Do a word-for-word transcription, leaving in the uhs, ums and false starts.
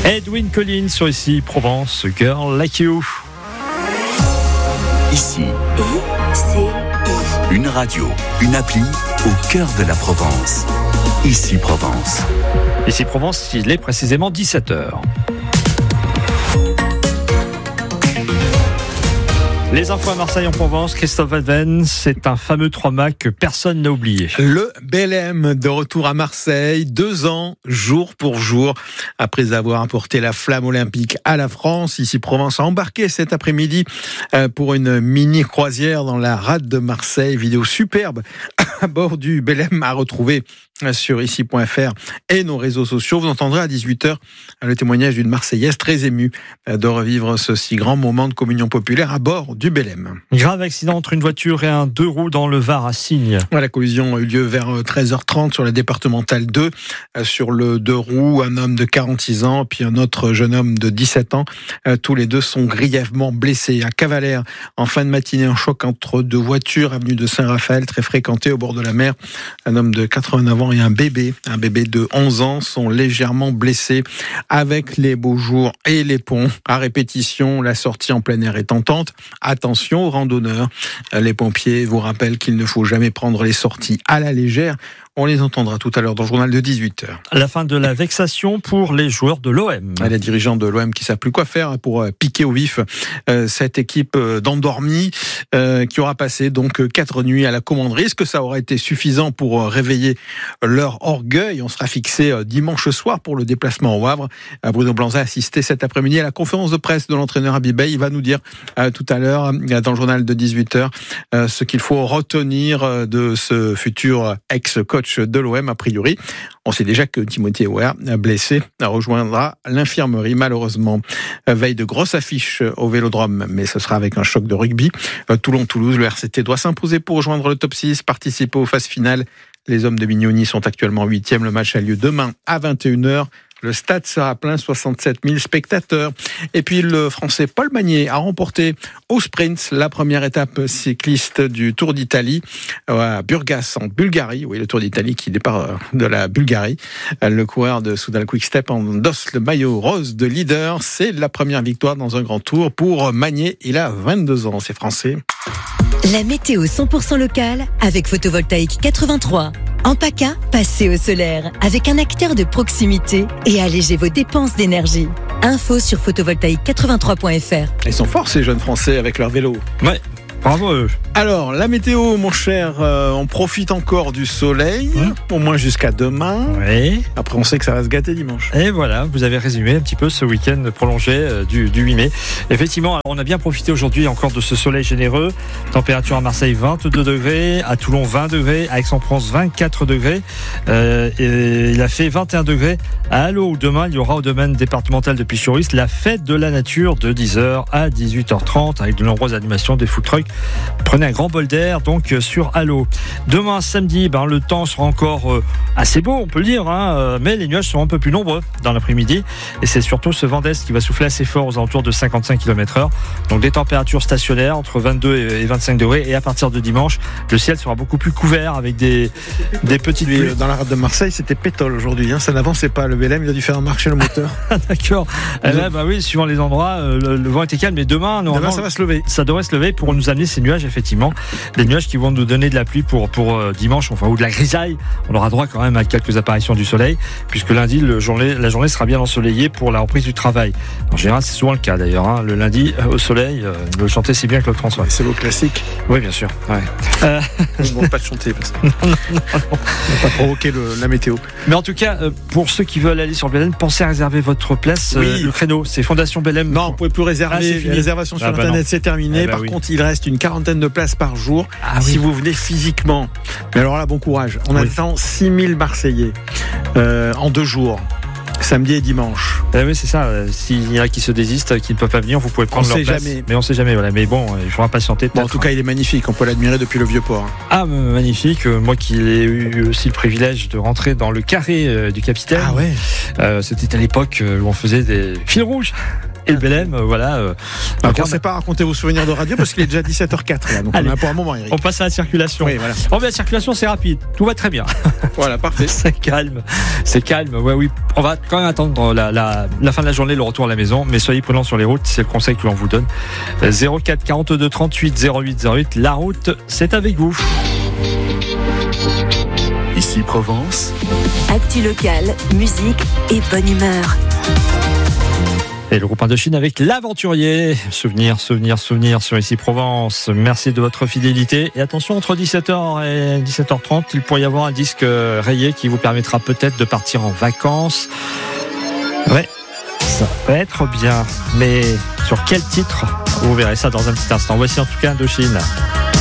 Edwyn Collins sur Ici Provence, Girl Like You. Ici, I C I. une radio, une appli au cœur de la Provence. Ici Provence. Ici Provence, il est précisément dix-sept heures. Les infos à Marseille en Provence, Christophe Vadven, c'est un fameux trois mâts que personne n'a oublié. Le Belém de retour à Marseille, deux ans, jour pour jour, après avoir apporté la flamme olympique à la France. Ici Provence a embarqué cet après-midi pour une mini-croisière dans la rade de Marseille. Vidéo superbe à bord du Belém à retrouver sur ici point f r et nos réseaux sociaux. Vous entendrez à dix-huit heures le témoignage d'une Marseillaise très émue de revivre ce si grand moment de communion populaire à bord du Belém. Grave accident entre une voiture et un deux roues dans le Var à Signes. La collision a eu lieu vers treize heures trente sur la départementale deux. Sur le deux roues, un homme de quarante-six ans puis un autre jeune homme de dix-sept ans. Tous les deux sont grièvement blessés. À Cavalère, en fin de matinée, un choc entre deux voitures, avenue de Saint-Raphaël, très fréquentée au bord de la mer. Un homme de quatre-vingt-neuf ans et un bébé, un bébé de onze ans sont légèrement blessés. Avec les beaux jours et les ponts à répétition, la sortie en plein air est tentante. Attention aux randonneurs. Les pompiers vous rappellent qu'il ne faut jamais prendre les sorties à la légère. On les entendra tout à l'heure dans le journal de dix-huit heures. La fin de la vexation pour les joueurs de l'O M. Les dirigeants de l'O M qui ne savent plus quoi faire pour piquer au vif cette équipe d'endormis qui aura passé donc quatre nuits à la commanderie. Est-ce que ça aura été suffisant pour réveiller leur orgueil? On sera fixé dimanche soir pour le déplacement au Havre. Bruno Blanza a assisté cet après-midi à la conférence de presse de l'entraîneur Habibey. Il va nous dire tout à l'heure dans le journal de dix-huit heures ce qu'il faut retenir de ce futur ex-coach de l'O M. A priori, on sait déjà que Timothée Weah, blessé, rejoindra l'infirmerie malheureusement. Veille de grosses affiches au Vélodrome, mais ce sera avec un choc de rugby. Toulon-Toulouse, le R C T doit s'imposer pour rejoindre le top six, participer aux phases finales. Les hommes de Mignoni sont actuellement huitième. Le match a lieu demain à vingt et une heures. Le stade sera plein, soixante-sept mille spectateurs. Et puis le Français Paul Magnier a remporté au sprint la première étape cycliste du Tour d'Italie à Burgas en Bulgarie. Oui, le Tour d'Italie qui départ de la Bulgarie. Le coureur de Soudal Quick-Step endosse le maillot rose de leader. C'est la première victoire dans un grand tour pour Magnier. Il a vingt-deux ans, c'est français. La météo cent pour cent locale avec Photovoltaïque quatre-vingt-trois. En PACA, passez au solaire avec un acteur de proximité et allégez vos dépenses d'énergie. Info sur photovoltaïque quatre-vingt-trois point f r. Ils sont forts ces jeunes Français avec leur vélo. Ouais. Bravo eux. Alors, la météo, mon cher, euh, on profite encore du soleil, mmh. au moins jusqu'à demain. Oui. Après, on sait que ça va se gâter dimanche. Et voilà, vous avez résumé un petit peu ce week-end prolongé euh, du, du huit mai. Effectivement, alors, on a bien profité aujourd'hui encore de ce soleil généreux. Température à Marseille vingt-deux degrés, à Toulon vingt degrés, à Aix-en-Provence vingt-quatre degrés. Euh, et il a fait vingt et un degrés à Allo, où demain il y aura au domaine départemental de Pichoris la fête de la nature de dix heures à dix-huit heures trente avec de nombreuses animations, des food trucks. Prenez un grand bol d'air donc sur Allo. Demain samedi, ben, le temps sera encore euh, assez beau, on peut le dire, hein, mais les nuages seront un peu plus nombreux dans l'après-midi. Et c'est surtout ce vent d'est qui va souffler assez fort aux alentours de cinquante-cinq kilomètres heure. Donc des températures stationnaires entre vingt-deux et vingt-cinq degrés. Et à partir de dimanche, le ciel sera beaucoup plus couvert avec des, des petites pluies. Dans la rade de Marseille, c'était pétole aujourd'hui. Hein, ça n'avançait pas. Le Belém, il a dû faire marcher le moteur. D'accord. Eh ben, bah oui, suivant les endroits, euh, le, le vent était calme. Mais demain, demain, ça va se lever. Ça devrait se lever pour nous amener ces nuages, effectivement. Des nuages qui vont nous donner de la pluie pour, pour euh, dimanche, enfin, ou de la grisaille. On aura droit quand même à quelques apparitions du soleil, puisque lundi, le journée, la journée sera bien ensoleillée pour la reprise du travail. En général, c'est souvent le cas d'ailleurs. Hein. Le lundi, euh, au soleil, euh, il veut chanter si bien Claude François. C'est vos classiques. Oui, bien sûr. Ouais. Euh... Ils ne vont pas chanter parce que. non, non, non. On va pas provoquer le, la météo. Mais en tout cas, euh, pour ceux qui veulent aller sur Belém, pensez à réserver votre place. Oui. Euh, le créneau, c'est Fondation Belém. Non, vous ne pouvez plus réserver. Ah, les réservations sur ah, bah Internet, non. C'est terminé. Eh bah, par oui. contre, il reste une quarantaine de places par jour. Ah, si oui. vous venez physiquement. Mais alors là, bon courage. On oui. attend six mille Marseillais euh, en deux jours. Samedi et dimanche. Eh oui, c'est ça. S'il y en a qui se désistent, qui ne peuvent pas venir, vous pouvez prendre on leur place. Jamais. Mais on ne sait jamais. Voilà. Mais bon, il faudra patienter. Bon, en tout cas, il est magnifique. On peut l'admirer depuis le Vieux-Port. Ah, magnifique. Moi qui ai eu aussi le privilège de rentrer dans le carré du capitaine. Ah ouais. Euh, c'était à l'époque où on faisait des fils rouges. et le Belém, euh, voilà. Euh, ne commencez pas à raconter vos souvenirs de radio parce qu'il est déjà dix-sept heures quatre là, donc allez, on a pour un moment, Eric. On passe à la circulation. Oui, voilà. Oh, mais la circulation, c'est rapide. Tout va très bien. Voilà, parfait. C'est calme. C'est calme. Ouais, oui. On va quand même attendre la, la, la fin de la journée, le retour à la maison, mais soyez prudents sur les routes. C'est le conseil que l'on vous donne. zéro quatre quarante-deux trente-huit zéro huit zéro huit. La route, c'est avec vous. Ici Provence. Actu locale, musique et bonne humeur. Et le groupe Indochine avec l'aventurier. Souvenir, souvenir, souvenir sur Ici Provence. Merci de votre fidélité. Et attention, entre dix-sept heures et dix-sept heures trente, il pourrait y avoir un disque rayé qui vous permettra peut-être de partir en vacances. Ouais, ça va être bien. Mais sur quel titre ? Vous verrez ça dans un petit instant. Voici en tout cas Indochine.